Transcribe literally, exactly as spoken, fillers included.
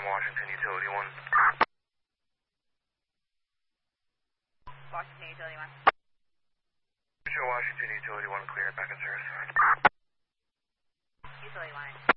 from Washington Utility one. Washington Utility one. Show Washington Utility one clear back in service. Utility one.